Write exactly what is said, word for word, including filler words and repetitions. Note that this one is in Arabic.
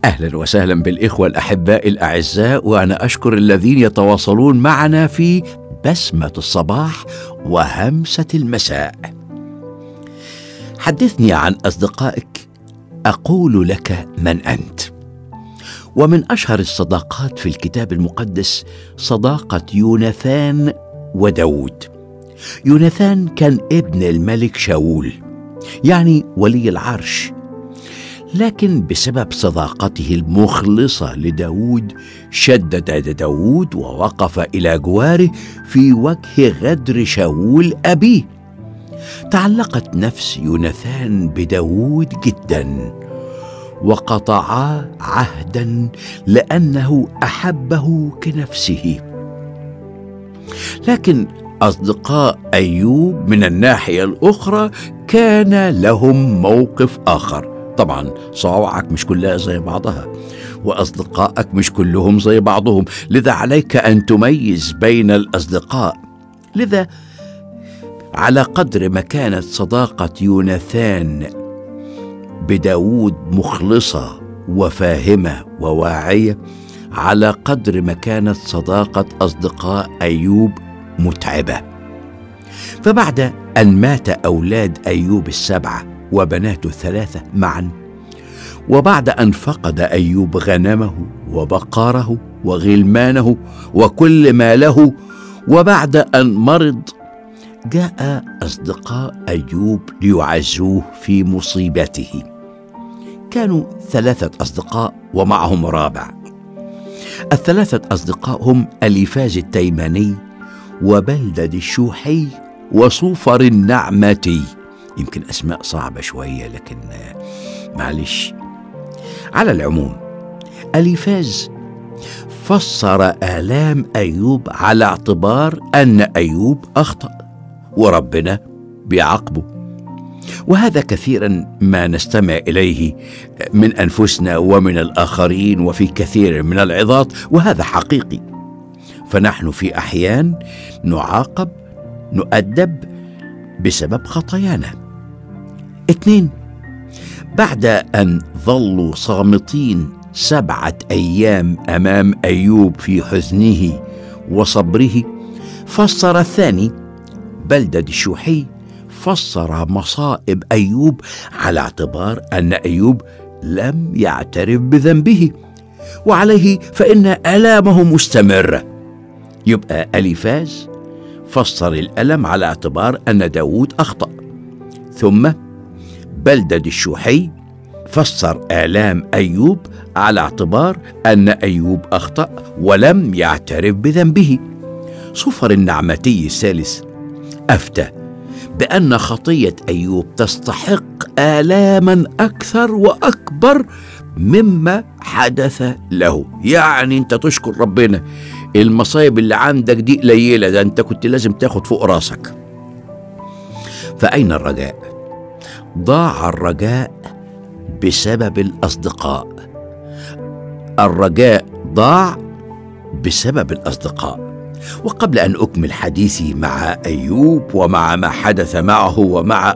أهلا وسهلا بالإخوة الأحباء الأعزاء، وأنا أشكر الذين يتواصلون معنا في بسمة الصباح وهمسة المساء. حدثني عن أصدقائك أقول لك من أنت. ومن أشهر الصداقات في الكتاب المقدس صداقة يوناثان وداود. يوناثان كان ابن الملك شاول، يعني ولي العرش، لكن بسبب صداقته المخلصة لداود شدد داود ووقف إلى جواره في وجه غدر شاول أبيه. تعلقت نفس يوناثان بداود جدا، وقطعا عهدا لأنه أحبه كنفسه. لكن أصدقاء أيوب من الناحية الأخرى كان لهم موقف آخر. طبعا صواعق مش كلها زي بعضها، وأصدقائك مش كلهم زي بعضهم، لذا عليك أن تميز بين الأصدقاء. لذا على قدر ما كانت صداقة يوناثان بداود مخلصة وفاهمة وواعية، على قدر ما كانت صداقة أصدقاء أيوب متعبة. فبعد أن مات أولاد أيوب السبعة وبناته الثلاثة معا، وبعد أن فقد أيوب غنمه وبقره وغلمانه وكل ما له، وبعد أن مرض، جاء أصدقاء أيوب ليعزوه في مصيبته. كانوا ثلاثة أصدقاء ومعهم رابع. الثلاثة أصدقاء هم أليفاز التيماني وبلدد الشوحي وصوفر النعمتي. يمكن أسماء صعبة شوية، لكن معلش. على العموم، أليفاز فسر آلام أيوب على اعتبار أن أيوب أخطأ وربنا بيعاقبه، وهذا كثيرا ما نستمع إليه من أنفسنا ومن الآخرين وفي كثير من العظات، وهذا حقيقي. فنحن في أحيان نعاقب نؤدب بسبب خطايانا. اثنين، بعد أن ظلوا صامتين سبعة أيام أمام أيوب في حزنه وصبره، فسر الثاني بلدد الشوحي فسر مصائب أيوب على اعتبار أن أيوب لم يعترف بذنبه، وعليه فإن آلامه مستمرة. يبقى أليفاز فسر الألم على اعتبار أن داود أخطأ، ثم بلدد الشوحي فسر آلام أيوب على اعتبار أن أيوب أخطأ ولم يعترف بذنبه. صوفر النعمتي الثالث أفتى بأن خطية أيوب تستحق آلاما أكثر وأكبر مما حدث له. يعني أنت تشكر ربنا، المصايب اللي عندك دي قليلة، ده أنت كنت لازم تاخد فوق راسك. فأين الرجاء؟ ضاع الرجاء بسبب الأصدقاء. الرجاء ضاع بسبب الأصدقاء. وقبل أن أكمل حديثي مع أيوب ومع ما حدث معه ومع